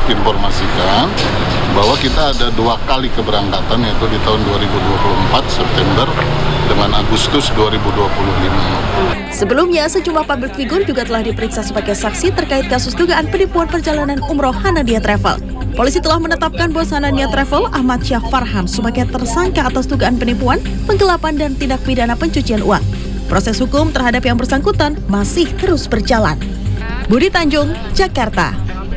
informasikan bahwa kita ada 2 kali keberangkatan, yaitu di tahun 2024 September dengan Agustus 2025. Sebelumnya, sejumlah public figure juga telah diperiksa sebagai saksi terkait kasus dugaan penipuan perjalanan umroh Hanadia Travel. Polisi telah menetapkan bos Hanadia Travel, Ahmad Syah Farhan, sebagai tersangka atas dugaan penipuan, penggelapan, dan tindak pidana pencucian uang. Proses hukum terhadap yang bersangkutan masih terus berjalan. Budi Tanjung, Jakarta.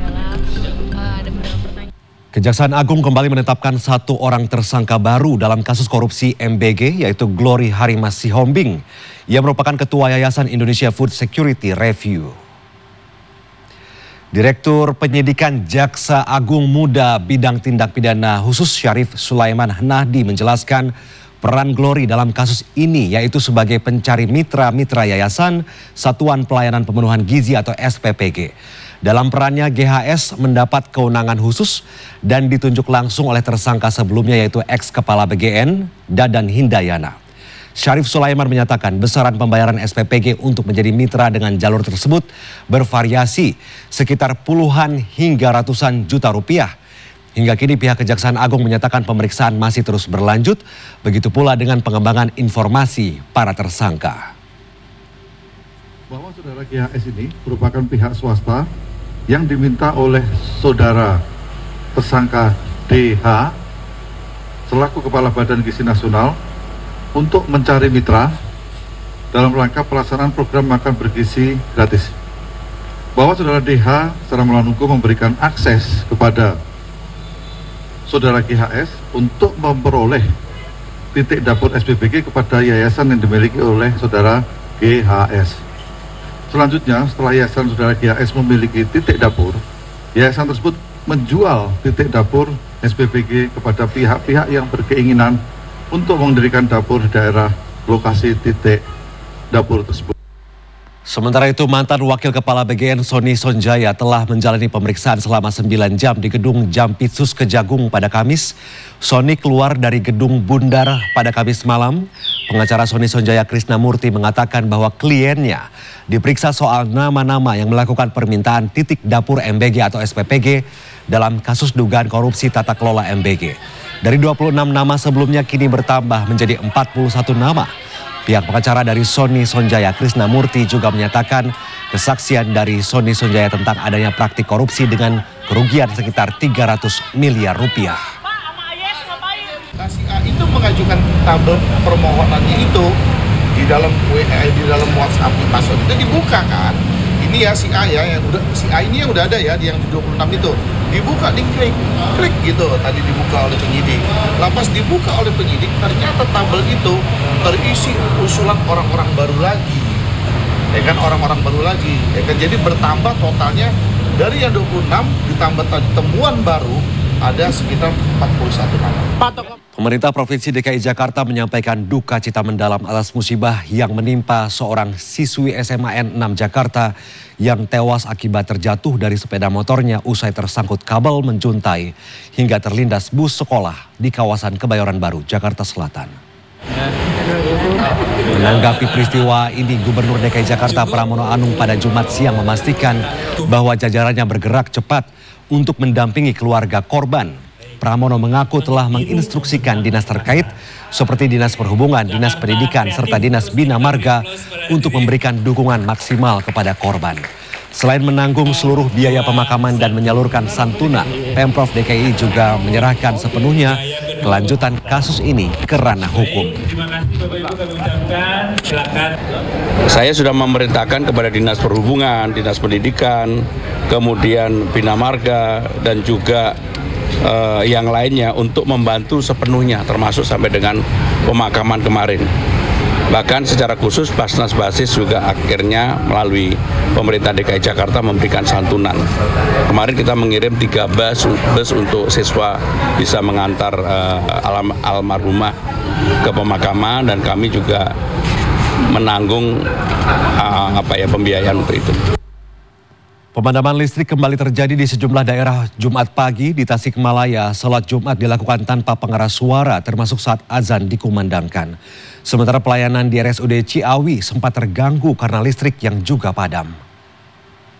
Kejaksaan Agung kembali menetapkan 1 orang tersangka baru dalam kasus korupsi MBG, yaitu Glory Harimas Sihombing, yang merupakan Ketua Yayasan Indonesia Food Security Review. Direktur Penyidikan Jaksa Agung Muda Bidang Tindak Pidana Khusus Syarif Sulaiman Nahdi menjelaskan peran Glory dalam kasus ini, yaitu sebagai pencari mitra-mitra yayasan Satuan Pelayanan Pemenuhan Gizi atau SPPG. Dalam perannya, GHS mendapat kewenangan khusus dan ditunjuk langsung oleh tersangka sebelumnya, yaitu ex-kepala BGN, Dadan Hindayana. Syarif Sulaiman menyatakan besaran pembayaran SPPG untuk menjadi mitra dengan jalur tersebut bervariasi sekitar puluhan hingga ratusan juta rupiah. Hingga kini pihak Kejaksaan Agung menyatakan pemeriksaan masih terus berlanjut, begitu pula dengan pengembangan informasi para tersangka. Bahwa saudara GHS ini merupakan pihak swasta yang diminta oleh saudara tersangka DH selaku Kepala Badan Gizi Nasional untuk mencari mitra dalam rangka pelaksanaan program makan bergizi gratis. Bahwa saudara DH secara melawan hukum memberikan akses kepada saudara GHS untuk memperoleh titik dapur SPPG kepada yayasan yang dimiliki oleh saudara GHS. Selanjutnya, setelah yayasan saudara GHS memiliki titik dapur, yayasan tersebut menjual titik dapur SPPG kepada pihak-pihak yang berkeinginan untuk mendirikan dapur di daerah lokasi titik dapur tersebut. Sementara itu, mantan Wakil Kepala BGN Sony Sonjaya telah menjalani pemeriksaan selama 9 jam di gedung Jampitsus Kejagung pada Kamis. Sony keluar dari gedung Bundar pada Kamis malam. Pengacara Sony Sonjaya Krisnamurti mengatakan bahwa kliennya diperiksa soal nama-nama yang melakukan permintaan titik dapur MBG atau SPPG dalam kasus dugaan korupsi tata kelola MBG. Dari 26 nama sebelumnya kini bertambah menjadi 41 nama. Pihak pengacara dari Sony Sonjaya Krisnamurti juga menyatakan kesaksian dari Sony Sonjaya tentang adanya praktik korupsi dengan kerugian sekitar 300 miliar rupiah. Si A itu mengajukan tabel permohonannya itu di dalam WhatsApp password itu dibuka kan. Ini ya si A ya, yang udah si A ini yang udah ada ya, yang di 26 itu dibuka, diklik gitu, tadi dibuka oleh penyidik. Pas dibuka oleh penyidik, ternyata tabel itu terisi usulan orang-orang baru lagi, ya kan, orang-orang baru lagi, ya kan. Jadi bertambah totalnya dari yang 26 ditambah tadi temuan baru ada sekitar 41 nama. Pemerintah Provinsi DKI Jakarta menyampaikan duka cita mendalam atas musibah yang menimpa seorang siswi SMAN 6 Jakarta yang tewas akibat terjatuh dari sepeda motornya usai tersangkut kabel menjuntai hingga terlindas bus sekolah di kawasan Kebayoran Baru, Jakarta Selatan. Menanggapi peristiwa ini, Gubernur DKI Jakarta Pramono Anung pada Jumat siang memastikan bahwa jajarannya bergerak cepat untuk mendampingi keluarga korban. Pramono mengaku telah menginstruksikan dinas terkait seperti Dinas Perhubungan, Dinas Pendidikan, serta Dinas Bina Marga untuk memberikan dukungan maksimal kepada korban. Selain menanggung seluruh biaya pemakaman dan menyalurkan santunan, Pemprov DKI juga menyerahkan sepenuhnya kelanjutan kasus ini ke ranah hukum. Saya sudah memerintahkan kepada Dinas Perhubungan, Dinas Pendidikan, kemudian Bina Marga, dan juga yang lainnya untuk membantu sepenuhnya, termasuk sampai dengan pemakaman kemarin. Bahkan secara khusus Basnas Basis juga akhirnya melalui pemerintah DKI Jakarta memberikan santunan. Kemarin kita mengirim 3 bus untuk siswa bisa mengantar almarhumah ke pemakaman, dan kami juga menanggung pembiayaan untuk itu. Pemadaman listrik kembali terjadi di sejumlah daerah Jumat pagi. Di Tasikmalaya, sholat Jumat dilakukan tanpa pengeras suara termasuk saat azan dikumandangkan. Sementara pelayanan di RSUD Ciawi sempat terganggu karena listrik yang juga padam.